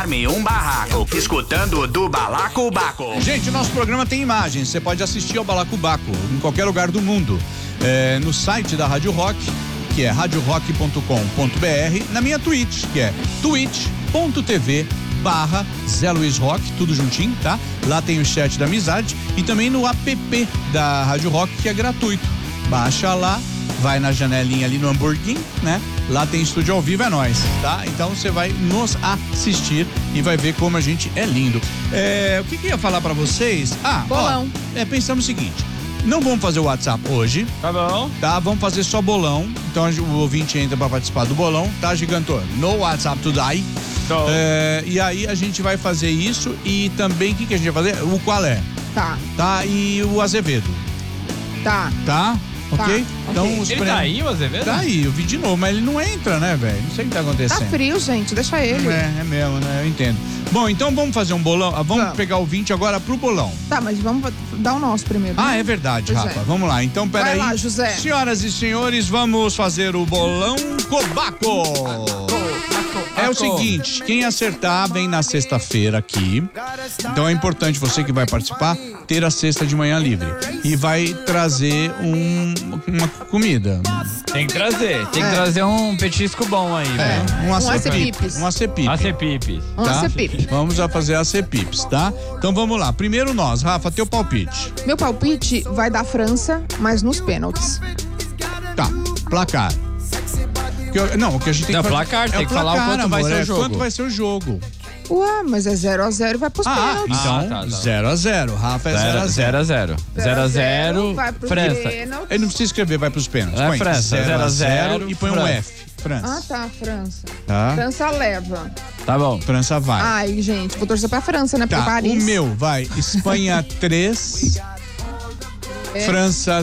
arme um barraco, escutando do Balacobaco. Gente, o nosso programa tem imagens, você pode assistir ao Balacobaco em qualquer lugar do mundo. No site da Rádio Rock, que é radiorock.com.br, na minha Twitch, que é twitch.tv/Zé Luiz Rock, tudo juntinho, tá? Lá tem o chat da amizade e também no app da Rádio Rock, que é gratuito. Baixa lá, vai na janelinha ali no hamburguinho, né? Lá tem estúdio ao vivo, é nóis, tá? Então você vai nos assistir e vai ver como a gente é lindo. O que eu ia falar pra vocês? Bolão. Pensamos o seguinte, não vamos fazer o WhatsApp hoje. Tá bom. Tá, vamos fazer só bolão. Então o ouvinte entra pra participar do bolão, tá, Gigantor? No WhatsApp today. E aí a gente vai fazer isso e também, o que a gente vai fazer? O qual é? Tá. Tá, e o Azevedo. Tá. Tá? Ok? Então Ele tá aí, o Azevedo? Tá aí, eu vi de novo, mas ele não entra, né, velho? Não sei o que tá acontecendo. Tá frio, gente, deixa ele. É mesmo, né? Eu entendo. Bom, então vamos fazer um bolão. Vamos pegar o 20 agora pro bolão. Tá, mas vamos dar o nosso primeiro. É verdade, Pois Rafa. é. Vamos lá. Então, peraí. Vai lá, José. Senhoras e senhores, vamos fazer o bolão Cobaco. É o seguinte, quem acertar vem na sexta-feira aqui. Então é importante você que vai participar ter a sexta de manhã livre. E vai trazer uma comida. Tem que trazer um petisco bom aí, velho. Um acepipes. Acepipes. Tá? acepipes. Vamos a fazer acepipes, tá? Então vamos lá. Primeiro nós, Rafa, teu palpite. Meu palpite vai dar França, mas nos pênaltis. Tá, placar. O que a gente tem Não, que fazer placar, tem que falar o quanto vai ser o jogo. Quanto vai ser o jogo. Ué, mas é 0-0 e vai pros pênaltis. Então, tá. 0-0. Rafa é 0-0. 0-0. Vai pros França. pênaltis. Ele não precisa escrever, vai pros pênaltis. É Põe França, 0-0 e põe um França. F. França. Ah, tá, França. Tá? França leva. Tá bom. França vai. Ai, gente, vou torcer pra França, né? Porque Tá, Paris. o meu vai Espanha 3, França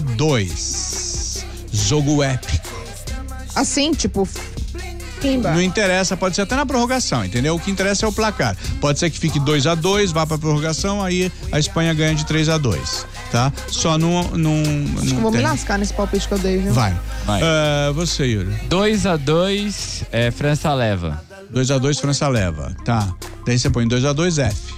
2. Jogo épico. Assim, tipo, pimba. Não interessa, pode ser até na prorrogação, entendeu? O que interessa é o placar. Pode ser que fique 2-2, vá pra prorrogação, aí a Espanha ganha de 3-2, tá? Só não Acho que eu vou me lascar nesse palpite que eu dei, viu? Vai. Vai. Você, Yuri. 2-2, França leva. 2-2, França leva. Tá. Daí você põe 2-2, F.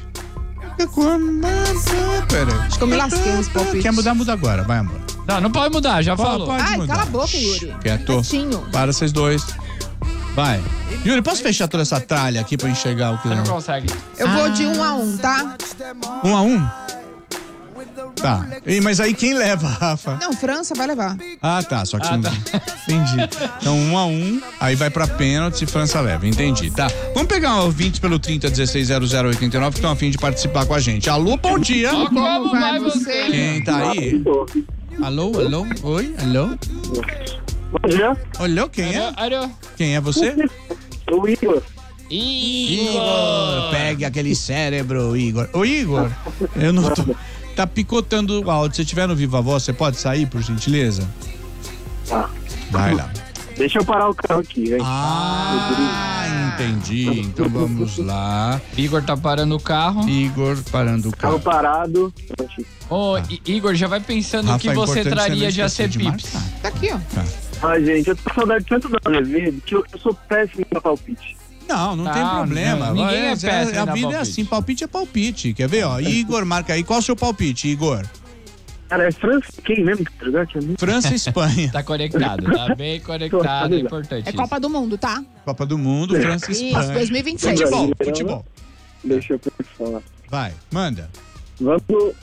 Pera. Acho que eu me lasquei nesse palpite. Quer mudar, muda agora. Vai, amor. Não pode mudar, já falou. Pode Ai, mudar. cala a boca, Yuri. Quieto. Quietinho. Para vocês dois. Vai. Yuri, posso fechar toda essa tralha aqui pra enxergar o que... Você não consegue. Eu vou de 1-1, tá? 1-1? Tá. Mas aí quem leva, Rafa? Não, França vai levar. Ah, tá. Só que não... Entendi. Então 1-1, aí vai pra pênalti e França leva. Entendi, tá. Vamos pegar o 20 pelo 30160089 que estão a fim de participar com a gente. Alô, bom dia. Como vai você? Quem tá aí? Alô? Oi? Alô? Bom dia. Alô, quem é? Alô? Quem é você? O Igor. Igor. Pegue aquele cérebro, Igor. Ô, Igor, eu não tô... Tá picotando o áudio. Se tiver no Viva Voz, você pode sair, por gentileza? Tá. Vai lá. Deixa eu parar o carro aqui, hein? Entendi. Então vamos lá. Igor tá parando o carro. Igor parando o Carro carro. parado. Ô, Igor, já vai pensando o Rafa, que é você importante traria não de esquecer de acepipes. marcar. Tá aqui, ó. Ai, gente, eu tô com saudade tanto do Azevedo que eu sou péssimo pra palpite. Não tem Ah, problema. não, ninguém é péssimo A na vida é palpite. assim, palpite é palpite. Quer ver, ó? Igor, marca aí. Qual o seu palpite, Igor? Cara, é França quem mesmo? França e Espanha. Tá conectado, tá bem conectado, é importante. É Copa do Mundo, tá? Copa do Mundo, França e Isso, Espanha. 2026. Futebol. Deixa eu pensar. Vai, manda. Vamos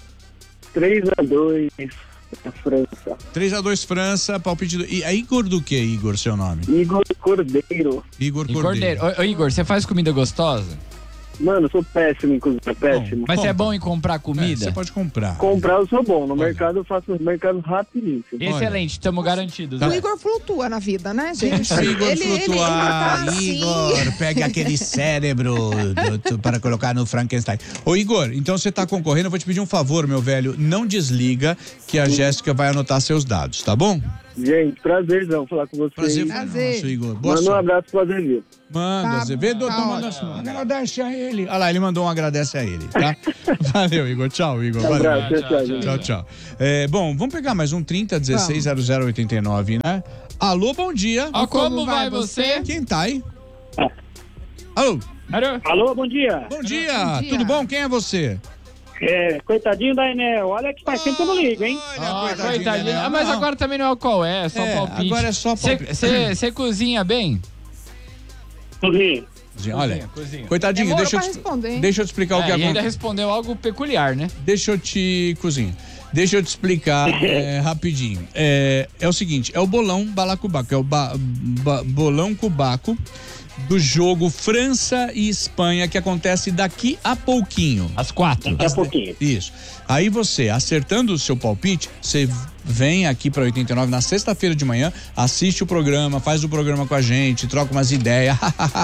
3-2 pra França. 3-2 França, palpite do... E é Igor do que, Igor, seu nome? Igor Cordeiro. Igor E Cordeiro. Cordeiro. Ô, Igor, você faz comida gostosa? Mano, eu sou péssimo em cozinha, péssimo. Mas você é Compra. bom em comprar comida? Você pode comprar. Comprar eu sou bom. No Olha. mercado eu faço mercado rapidinho. Excelente, estamos garantidos. O né? Igor flutua na vida, né, gente? Se Igor flutuar, tá assim. Igor, pegue aquele cérebro para colocar no Frankenstein. Ô, Igor, então você tá concorrendo, eu vou te pedir um favor, meu velho, não desliga que a Jéssica vai anotar seus dados, tá bom? Gente, prazerzão falar com vocês. Prazer foi Prazer. nosso, Igor. Boa Manda um sorte. abraço pro Azevedo. Manda, Tá Azevedo, bom, tá manda ótimo. agradece a ele. Olha lá, ele mandou um agradece a ele, tá? Valeu, Igor. Tchau, Igor. Um Valeu. abraço, tchau, gente. Tchau, tchau. Bom, vamos pegar mais um 30160089, né? Alô, bom dia. Ó, como vai você? Quem tá aí? Alô, Alô, bom dia. Bom dia, Bom dia. tudo bom? Quem é você? Coitadinho da Enel. Olha que faz tempo que eu não ligo, hein? Coitadinho. né? Mas agora também não é o qual é só palpite. agora é só palpite. Você cozinha bem? Tudo. Olha, Cozinha. coitadinho, Demorou deixa eu, pra responder, hein? deixa eu te explicar o que E ainda acontece. respondeu algo peculiar, né? Deixa eu te explicar rapidinho. É o seguinte, é o bolão balacobaco, é o bolão cubaco do jogo França e Espanha que acontece daqui a pouquinho. Às 4. Daqui a pouquinho. Isso. Aí você, acertando o seu palpite, você vem aqui pra 89 na sexta-feira de manhã, assiste o programa, faz o programa com a gente, troca umas ideias.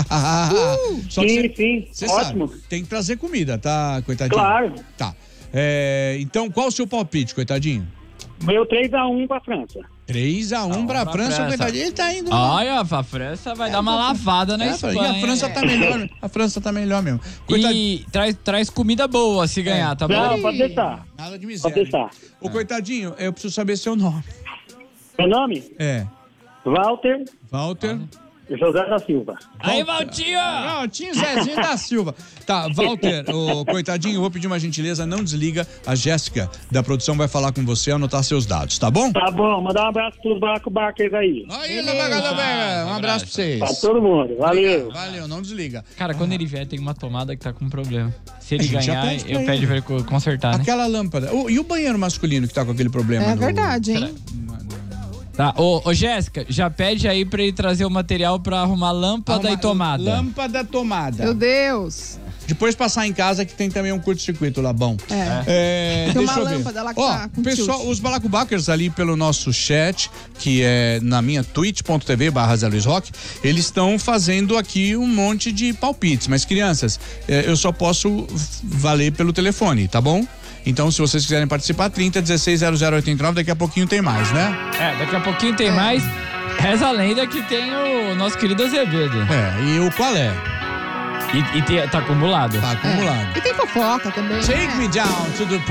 Só que Sim, você ótimo. sabe, tem que trazer comida, tá, coitadinho? Claro. Tá. Então, qual o seu palpite, coitadinho? Meu 3-1 pra França. 3-1 pra França, coitadinho. Ele tá indo. Olha, a França vai dar uma lavada na Espanha. E a França tá melhor. A França tá melhor mesmo. Coitadinho. E traz comida boa se ganhar, tá bom? Não, pode deixar. Nada de Pode miséria. deixar. Ô, coitadinho, eu preciso saber seu nome. Meu nome? Walter Walter. José da Silva. Aí, Valtinho! Valtinho Zezinho da Silva. Tá, Walter, coitadinho, eu vou pedir uma gentileza, não desliga. A Jéssica da produção vai falar com você, anotar seus dados, tá bom? Tá bom, mandar um abraço pros barcos aí. Aí, um abraço pra vocês. Pra todo mundo. Valeu. Valeu, não desliga. Cara, quando ele vier, tem uma tomada que tá com problema. Se ele A gente já ganhar, pede pra eu ele. pede pra ele consertar, né? Aquela lâmpada. E o banheiro masculino que tá com aquele problema? É verdade, hein? Tá, ô Jéssica, já pede aí pra ele trazer o material pra arrumar lâmpada e tomada. Lâmpada tomada. Meu Deus. Depois passar em casa que tem também um curto-circuito lá bom. Tem Deixa uma eu ver. lâmpada lá que Ó, tá com pessoal, tilt. os balacobakers ali pelo nosso chat, que é na minha twitch.tv/Zé Luiz Roque, eles estão fazendo aqui um monte de palpites. Mas, crianças, eu só posso valer pelo telefone, tá bom? Então, se vocês quiserem participar, 30160089, daqui a pouquinho tem mais, né? Daqui a pouquinho tem mais. Reza a lenda que tem o nosso querido Azevedo. E o qual é? E tá acumulado. Tá acumulado. E tem fofoca também. Take né? me down to the